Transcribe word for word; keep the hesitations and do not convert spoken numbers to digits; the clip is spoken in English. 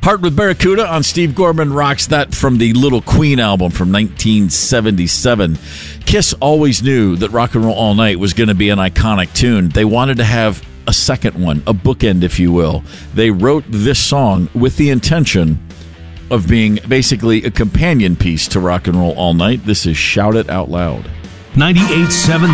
Heart with Barracuda on Steve Gorman Rocks. That from the Little Queen album from nineteen seventy-seven. Kiss always knew that Rock and Roll All Night was going to be an iconic tune. They wanted to have a second one, a bookend, if you will. They wrote this song with the intention of being basically a companion piece to Rock and Roll All Night. This is Shout It Out Loud. ninety-eight point seven